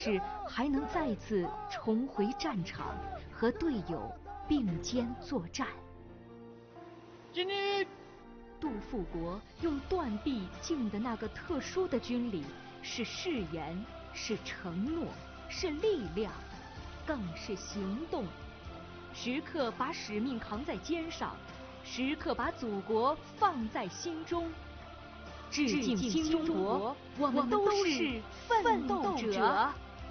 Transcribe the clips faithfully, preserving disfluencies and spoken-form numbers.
是还能再次重回战场，和队友并肩作战。 敬礼！ 杜富国用断臂敬的那个特殊的军礼，是誓言，是承诺，是力量，更是行动。时刻把使命扛在肩上，时刻把祖国放在心中。致敬新中国，我们都是奋斗者。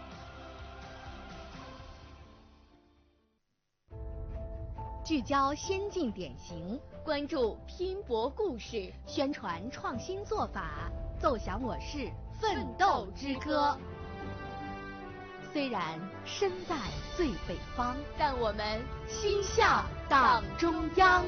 聚焦先进典型，关注拼搏故事，宣传创新做法，奏响我市奋斗之歌。虽然身在最北方，但我们心向党中央。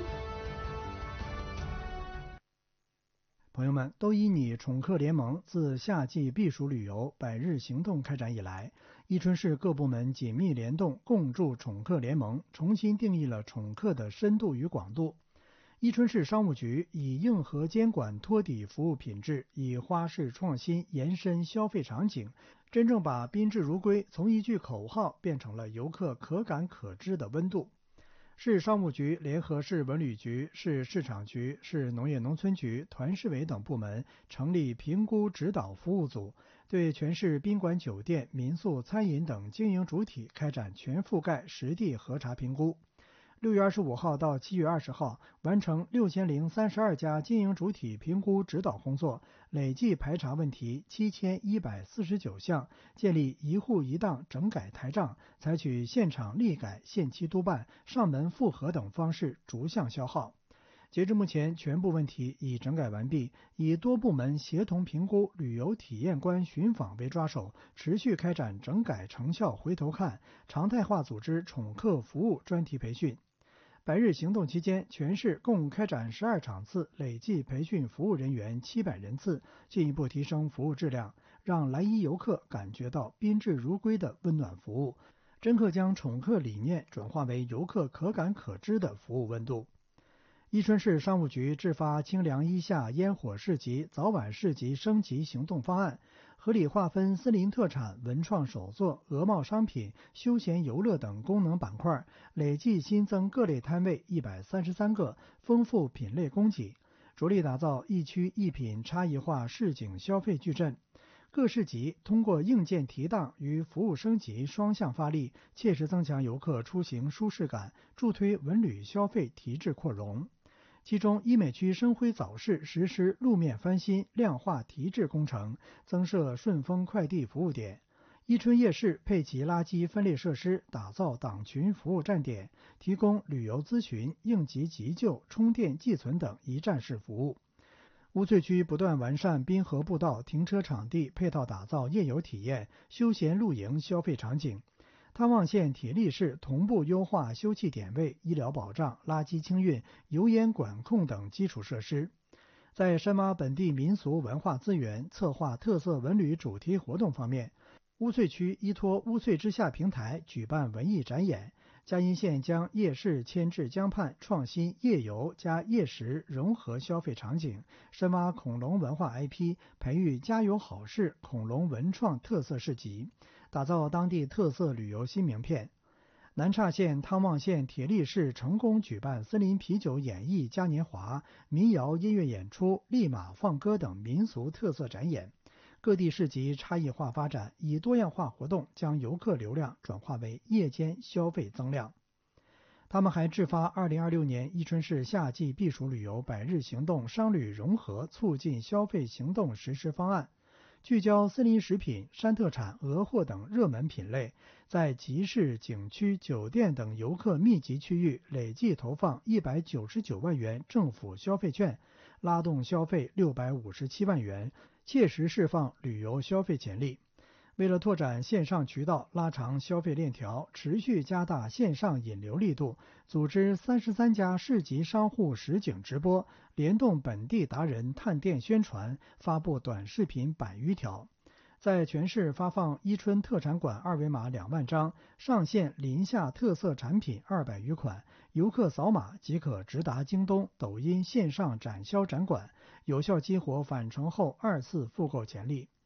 朋友们，都以你宠客联盟自夏季避暑旅游百日行动开展以来，伊春市各部门紧密联动，共筑宠客联盟，重新定义了宠客的深度与广度。伊春市商务局以硬核监管托底服务品质，以花式创新延伸消费场景，真正把宾至如归从一句口号变成了游客可感可知的温度。市商务局联合市文旅局、市市场局、市农业农村局、团市委等部门成立评估指导服务组，对全市宾馆酒店、民宿、餐饮等经营主体开展全覆盖实地核查评估。六月二十五号到七月二十号，完成六千零三十二家经营主体评估指导工作，累计排查问题七千一百四十九项，建立一户一档整改台账，采取现场立改、限期督办、上门复核等方式逐项消耗。截至目前，全部问题已整改完毕，以多部门协同评估、旅游体验官巡访为抓手，持续开展整改成效回头看，常态化组织宠客服务专题培训。百日行动期间，全市共开展十二场次，累计培训服务人员七百人次，进一步提升服务质量，让来伊游客感觉到宾至如归的温暖服务，真正将宠客理念转化为游客可感可知的服务温度。伊春市商务局制发清凉一夏烟火市集、早晚市集升级行动方案，合理划分森林特产、文创手作、鹅贸商品、休闲游乐等功能板块，累计新增各类摊位一百三十三个，丰富品类供给，着力打造一区一品差异化市井消费矩阵。各市集通过硬件提档与服务升级双向发力，切实增强游客出行舒适感，助推文旅消费提质扩容。其中，医美区生辉早市实施路面翻新、量化提质工程，增设顺丰快递服务点。伊春夜市配齐垃圾分类设施，打造党群服务站点，提供旅游咨询、应急急救、充电寄存等一站式服务。乌翠区不断完善滨河步道、停车场地配套，打造夜游体验、休闲露营消费场景。汤旺县铁力市同步优化休憩点位、医疗保障、垃圾清运、油烟管控等基础设施。在深挖本地民俗文化资源、策划特色文旅主题活动方面，乌翠区依托乌翠之夏平台举办文艺展演，嘉荫县将夜市迁至江畔，创新夜游加夜食融合消费场景，深挖恐龙文化 I P， 培育家有好事恐龙文创特色市集，打造当地特色旅游新名片。南岔县汤旺县铁力市成功举办森林啤酒演艺嘉年华、民谣音乐演出、立马放歌等民俗特色展演。各地市集差异化发展，以多样化活动将游客流量转化为夜间消费增量。他们还制发二零二六年伊春市夏季避暑旅游百日行动商旅融合促进消费行动实施方案，聚焦森林食品、山特产、鹅货等热门品类，在集市、景区、酒店等游客密集区域累计投放一百九十九万元政府消费券，拉动消费六百五十七万元，切实释放旅游消费潜力。为了拓展线上渠道，拉长消费链条，持续加大线上引流力度，组织三十三家市级商户实景直播，联动本地达人探店宣传，发布短视频百余条。在全市发放伊春特产馆二维码两万张，上线临夏特色产品二百余款，游客扫码即可直达京东、抖音线上展销展馆，有效激活返程后二次复购潜力。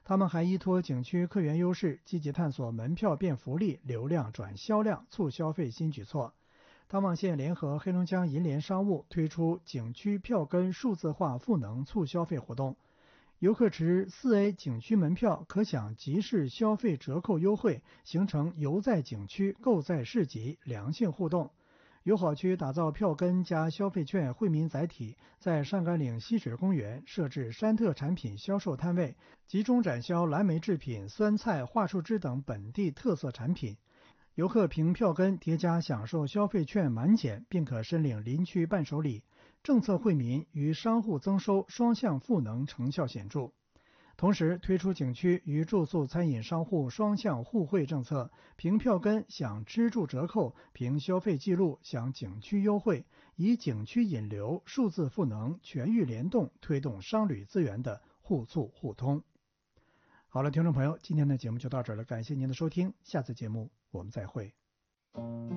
他们还依托景区客源优势，积极探索门票变福利、流量转销量、促消费新举措。汤旺县联合黑龙江银联商务推出景区票根数字化赋能促消费活动，游客持 四 A 景区门票可享即时消费折扣优惠，形成游在景区、购在市集良性互动。友好区打造票根加消费券惠民载体，在上甘岭溪水公园设置山特产品销售摊位，集中展销蓝莓制品、酸菜、桦树枝等本地特色产品。游客凭票根叠加享受消费券满减，并可申领林区伴手礼，政策惠民与商户增收双向赋能成效显著。同时推出景区与住宿餐饮商户双向互惠政策，凭票根享吃住折扣，凭消费记录享景区优惠，以景区引流、数字赋能全域联动，推动商旅资源的互促互通。好了，听众朋友，今天的节目就到这儿了，感谢您的收听，下次节目我们再会。